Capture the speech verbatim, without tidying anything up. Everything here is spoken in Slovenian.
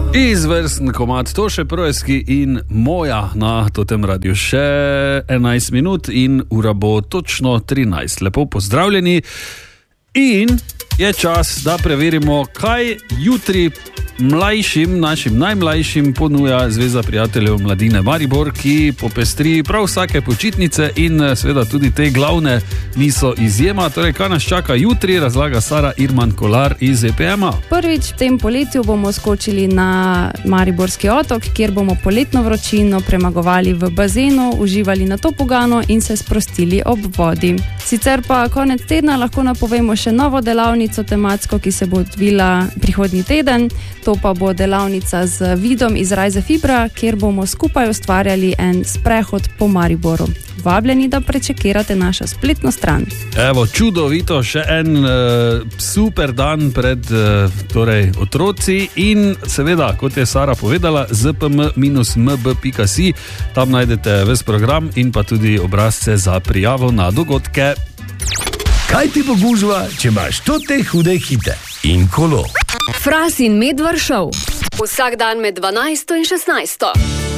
Izvrsten komad Toše Proeski in Moja na Totem Radiu. Še enajst minut in ura bo točno trinajst. Lepo pozdravljeni in je čas, da preverimo, kaj jutri mlajšim, našim najmlajšim ponuja Zveza prijateljev mladine Maribor, ki popestri prav vsake počitnice in seveda tudi te glavne niso izjema. Torej, kaj nas čaka jutri, razlaga Sara Irman Kolar iz E P M-a. Prvič v tem poletju bomo skočili na Mariborski otok, kjer bomo poletno vročino premagovali v bazenu, uživali na topogano in se sprostili ob vodi. Sicer pa konec tedna lahko napovemo še novo delavnico tematsko, ki se bo odvila prihodnji teden. To pa bo delavnica z Vidom iz Rajze Fibra, kjer bomo skupaj ustvarjali en sprehod po Mariboru. Vabljeni, da prečekirate našo spletno stran. Evo, čudovito, še en uh, super dan pred uh, torej, otroci in seveda, kot je Sara povedala, z p m minus m b pika si, tam najdete ves program in pa tudi obrazce za prijavo na dogodke. Kaj ti bo gužva, če imaš tote hude hite in kolo? Fras in Medvard Show. Vsak dan med dvanajsto in šestnajsto.